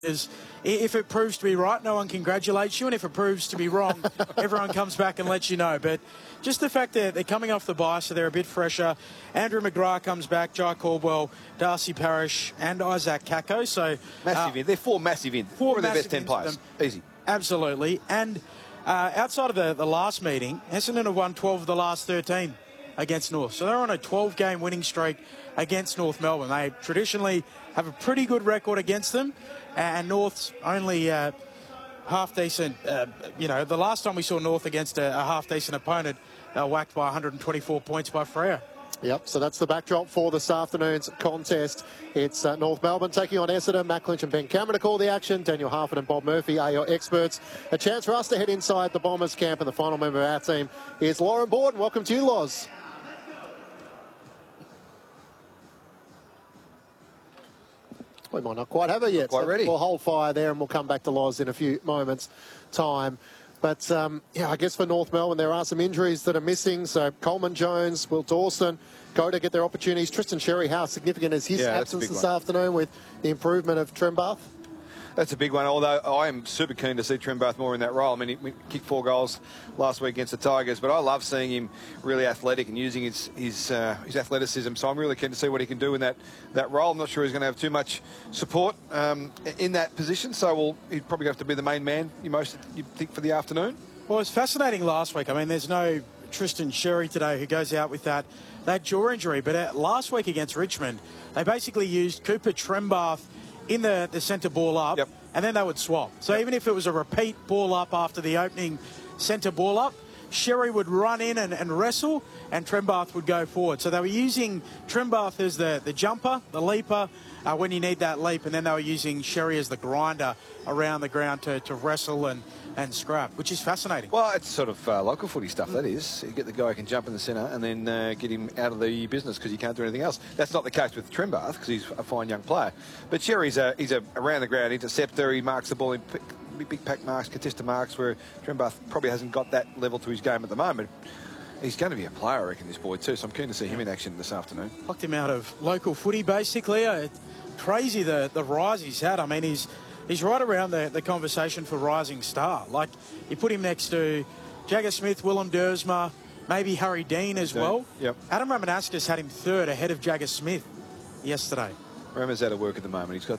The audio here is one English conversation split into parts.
is if it proves to be right, no one congratulates you, and if it proves to be wrong, everyone comes back and lets you know. But just the fact that they're coming off the bye, so they're a bit fresher. Andrew McGrath comes back, Jai Caldwell, Darcy Parish, and Isaac Kako. So massive in. They're four massive in. Four of the best 10 players. Easy. Absolutely. And outside of the last meeting, Essendon have won 12 of the last 13 against North. So they're on a 12-game winning streak against North Melbourne. They traditionally have a pretty good record against them, and North's only half-decent. The last time we saw North against a half-decent opponent, they were whacked by 124 points by Freo. Yep, so that's the backdrop for this afternoon's contest. It's North Melbourne taking on Essendon. Matt Clinch and Ben Cameron to call the action. Daniel Harford and Bob Murphy are your experts. A chance for us to head inside the Bombers camp, and the final member of our team is Lauren Borden. Welcome to you, Loz. We might not quite have her yet. Quite ready. We'll hold fire there and we'll come back to Loz in a few moments' time. But, I guess for North Melbourne, there are some injuries that are missing. So Coleman Jones, Will Dawson go to get their opportunities. Tristan Sherry, how significant is his absence this afternoon with the improvement of Trembath? That's a big one, although I am super keen to see Trembath more in that role. I mean, he kicked 4 goals last week against the Tigers, but I love seeing him really athletic and using his athleticism. So I'm really keen to see what he can do in that role. I'm not sure he's going to have too much support in that position, so he'd probably have to be the main man, you think, for the afternoon. Well, it's fascinating last week. I mean, there's no Tristan Sherry today who goes out with that jaw injury, but last week against Richmond, they basically used Cooper Trembath in the centre ball up, and then they would swap. So even if it was a repeat ball up after the opening centre ball up, Sherry would run in and wrestle, and Trembath would go forward. So they were using Trembath as the jumper, the leaper, when you need that leap, and then they were using Sherry as the grinder around the ground to wrestle and scrap, which is fascinating. Well, it's sort of local footy stuff, that is. You get the guy who can jump in the centre and then get him out of the business because he can't do anything else. That's not the case with Trembath because he's a fine young player. But Sherry's he's a around-the-ground interceptor. He marks the ball in big pack marks, contested marks, where Trembath probably hasn't got that level to his game at the moment. He's going to be a player, I reckon, this boy too, so I'm keen to see him in action this afternoon. Plucked him out of local footy, basically. Crazy the rise he's had. I mean, he's right around the conversation for rising star. Like, you put him next to Jagger Smith, Willem Dersma, maybe Harry Dean as well. Yep. Adam Ramanauskas had him third ahead of Jagger Smith yesterday. Rama's out of work at the moment. He's got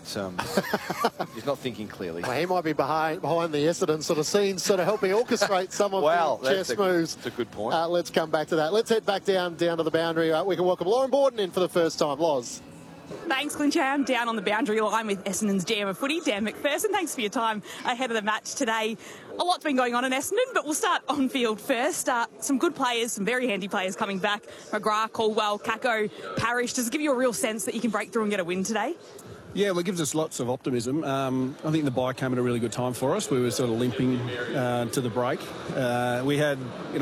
he's not thinking clearly. Well, he might be behind the Essendon sort of scenes, sort of helping orchestrate some of the chess moves. That's a good point. Let's come back to that. Let's head back down to the boundary. We can welcome Lauren Borden in for the first time. Loz. Thanks, Clinch. I'm down on the boundary line with Essendon's GM of footy, Dan McPherson. Thanks for your time ahead of the match today. A lot's been going on in Essendon, but we'll start on field first. Some good players, some very handy players coming back. McGrath, Caldwell, Kako, Parish. Does it give you a real sense that you can break through and get a win today? Yeah, well, it gives us lots of optimism. I think the bye came at a really good time for us. We were sort of limping to the break. We had,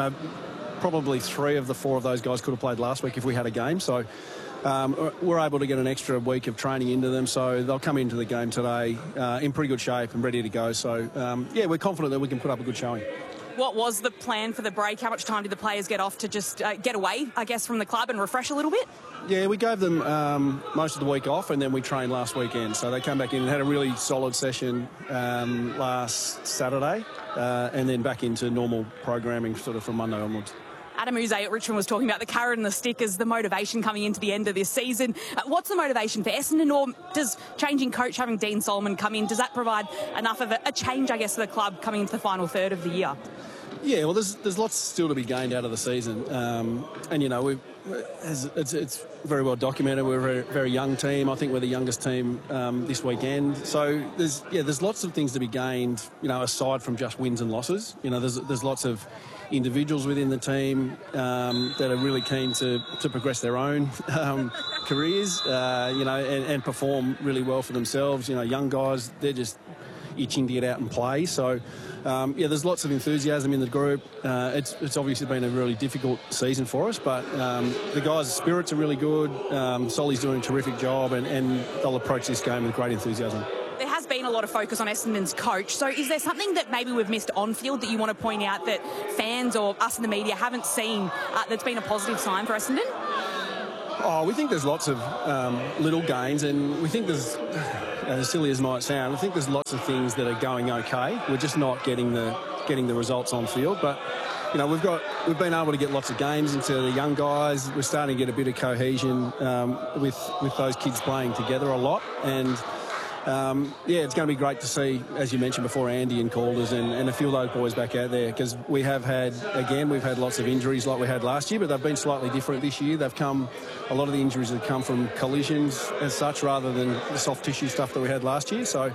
probably 3 of the 4 of those guys could have played last week if we had a game. So we're able to get an extra week of training into them, so they'll come into the game today in pretty good shape and ready to go. So, we're confident that we can put up a good showing. What was the plan for the break? How much time did the players get off to just get away, I guess, from the club and refresh a little bit? Yeah, we gave them most of the week off, and then we trained last weekend. So they came back in and had a really solid session last Saturday, and then back into normal programming sort of from Monday onwards. Adam Uze at Richmond was talking about the carrot and the stick as the motivation coming into the end of this season. What's the motivation for Essendon, or does changing coach, having Dean Solomon come in, does that provide enough of a change, I guess, for the club coming into the final third of the year? Yeah, well, there's lots still to be gained out of the season, it's very well documented. We're a very, very young team. I think we're the youngest team this weekend. So there's lots of things to be gained, aside from just wins and losses. There's lots of individuals within the team that are really keen to progress their own careers, and perform really well for themselves. Young guys, they're just itching to get out and play. So, there's lots of enthusiasm in the group. It's obviously been a really difficult season for us, but the guys' spirits are really good. Solly's doing a terrific job, and they'll approach this game with great enthusiasm. There has been a lot of focus on Essendon's coach. So is there something that maybe we've missed on field that you want to point out that fans or us in the media haven't seen that's been a positive sign for Essendon? Oh, we think there's lots of little gains, and we think there's as silly as it might sound, I think there's lots of things that are going okay. We're just not getting the results on field. But you know, we've been able to get lots of games into the young guys. We're starting to get a bit of cohesion with those kids playing together a lot. And yeah, it's going to be great to see, as you mentioned before, Andy and Calders and a few of those boys back out there, because we've had lots of injuries like we had last year, but they've been slightly different this year. A lot of the injuries have come from collisions as such, rather than the soft tissue stuff that we had last year. So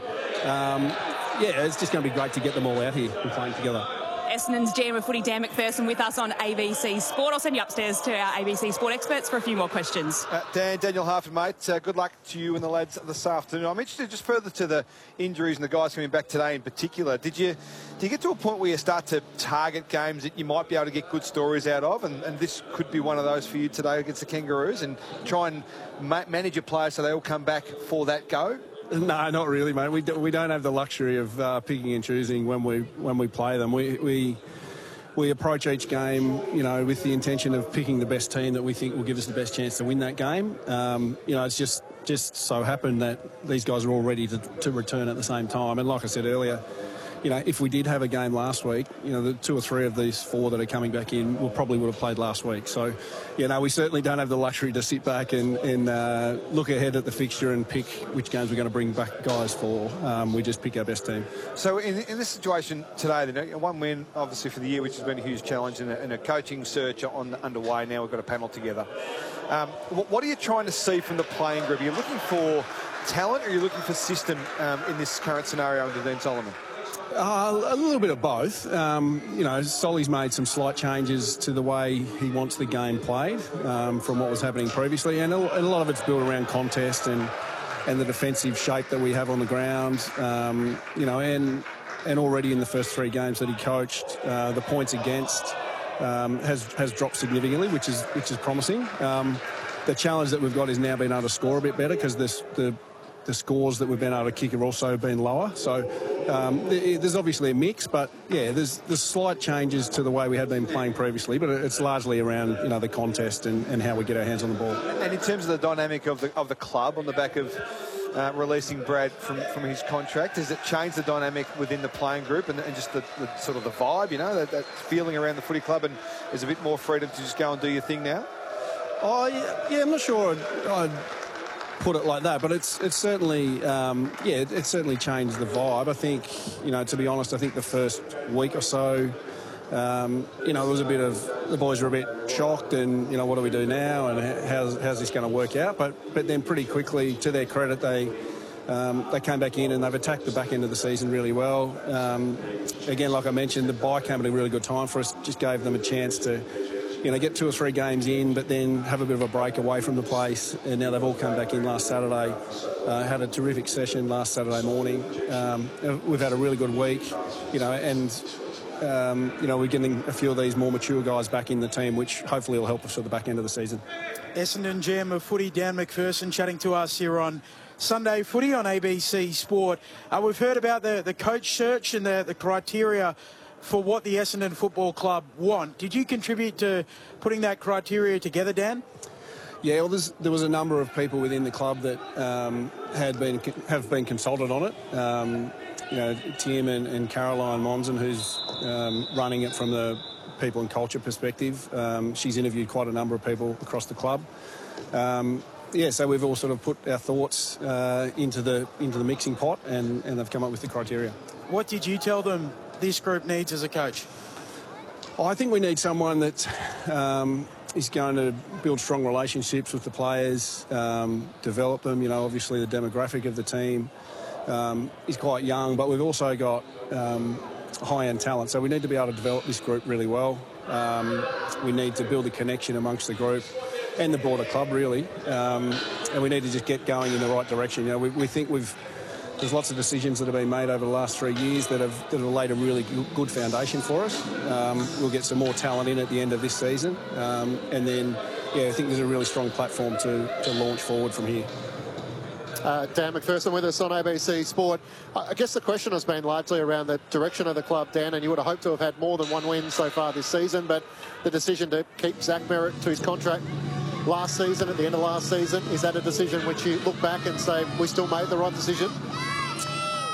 yeah, it's just going to be great to get them all out here and playing together. Essendon's GM of footy, Dan McPherson, with us on ABC Sport. I'll send you upstairs to our ABC Sport experts for a few more questions. Dan, Daniel Harford, mate, good luck to you and the lads this afternoon. I'm interested just further to the injuries and the guys coming back today in particular. Do you get to a point where you start to target games that you might be able to get good stories out of, and this could be one of those for you today against the Kangaroos, and try and manage your players so they all come back for that go? No, not really, mate. We don't have the luxury of picking and choosing when we play them. We approach each game, you know, with the intention of picking the best team that we think will give us the best chance to win that game. You know, it's just so happened that these guys are all ready to return at the same time. And like I said earlier, you know, if we did have a game last week, you know, the 2 or 3 of these 4 that are coming back in probably would have played last week. So, you know, we certainly don't have the luxury to sit back and look ahead at the fixture and pick which games we're going to bring back guys for. We just pick our best team. So in this situation today, then, one win, obviously, for the year, which has been a huge challenge, and a coaching search underway. Now we've got a panel together. What are you trying to see from the playing group? Are you looking for talent, or are you looking for system in this current scenario under Dean Solomon? A little bit of both. You know, Solly's made some slight changes to the way he wants the game played from what was happening previously, and a lot of it's built around contest and the defensive shape that we have on the ground. You know, and already in the first 3 games that he coached, the points against has dropped significantly, which is promising. The challenge that we've got is now being able to score a bit better, because the scores that we've been able to kick have also been lower. So there's obviously a mix, but yeah, there's slight changes to the way we had been playing previously, but it's largely around, you know, the contest and how we get our hands on the ball. And in terms of the dynamic of the club on the back of releasing Brad from his contract, has it changed the dynamic within the playing group and just the sort of the vibe, you know, that feeling around the footy club, and there's a bit more freedom to just go and do your thing now? Oh yeah, I'm not sure I'd put it like that, but it's certainly it's certainly changed the vibe. I think, you know, to be honest, I think the first week or so, you know, it was a bit of, the boys were a bit shocked, and, you know, what do we do now, and how's this going to work out? But then pretty quickly, to their credit, they came back in and they've attacked the back end of the season really well. Again, like I mentioned, the bye came at a really good time for us. Just gave them a chance to, you know, get 2 or 3 games in, but then have a bit of a break away from the place. And now they've all come back in last Saturday. Had a terrific session last Saturday morning. We've had a really good week, you know, and you know, we're getting a few of these more mature guys back in the team, which hopefully will help us at the back end of the season. Essendon GM of footy, Dan McPherson, chatting to us here on Sunday Footy on ABC Sport. We've heard about the coach search and the criteria for what the Essendon Football Club want. Did you contribute to putting that criteria together, Dan? Yeah, well, there was a number of people within the club that have been consulted on it. You know, Tim and Caroline Monson, who's running it from the people and culture perspective. She's interviewed quite a number of people across the club. Yeah, so we've all sort of put our thoughts into the mixing pot, and they've come up with the criteria. What did you tell them this group needs as a coach? I think we need someone that is going to build strong relationships with the players, develop them. You know, obviously the demographic of the team is quite young, but we've also got high-end talent. So we need to be able to develop this group really well. We need to build a connection amongst the group and the broader club, really. And we need to just get going in the right direction. You know, we think there's lots of decisions that have been made over the last 3 years that have laid a really good foundation for us. We'll get some more talent in at the end of this season. And then, yeah, I think there's a really strong platform to launch forward from here. Dan McPherson with us on ABC Sport. I guess the question has been largely around the direction of the club, Dan, and you would have hoped to have had more than one win so far this season, but the decision to keep Zach Merrett to his contract, last season, at the end of last season? Is that a decision which you look back and say, we still made the right decision?